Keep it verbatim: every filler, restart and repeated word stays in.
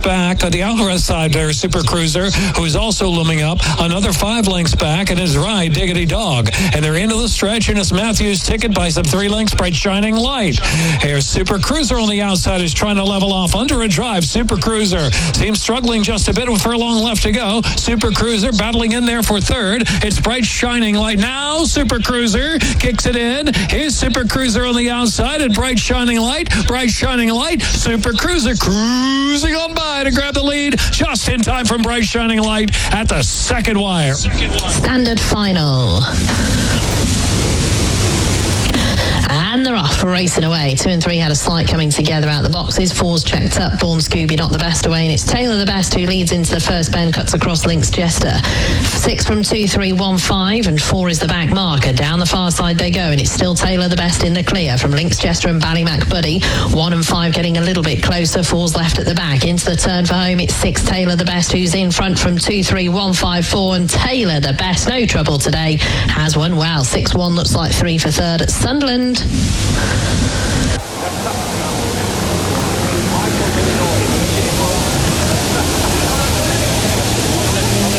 back on the outer side there, Super Cruiser, who is also looming up. Another five lengths back, and his ride, Diggity Dog. And they're into the stretch, and it's Matthews Ticket by some three lengths, Bright Shining Light. Here's Super Cruiser on the outside, who's trying to level off under a drive. Super Cruiser seems struggling just a bit with furlong left to go. Super Cruiser battling in there for third. It's Bright Shining Light. Now Super Cruiser kicks it in. Here's Super Cruiser on the outside, and Bright Shining Light. Bright Shining Light. Super Cruiser cruising on by to grab the lead just in time from Bright Shining Light at the second wire. Standard final. And they're off, racing away. Two and three had a slight coming together out the boxes. Four's checked up. Born Scooby not the best away, and it's Taylor the Best who leads into the first bend, cuts across Links Jester. Six from two, three, one, five, and four is the back marker. Down the far side they go, and it's still Taylor the Best in the clear from Links Jester and Ballymac Buddy. One and five getting a little bit closer. Four's left at the back. Into the turn for home, it's six Taylor the Best who's in front from two, three, one, five, four, and Taylor the Best, no trouble today, has won well. six one looks like three for third at Sunderland.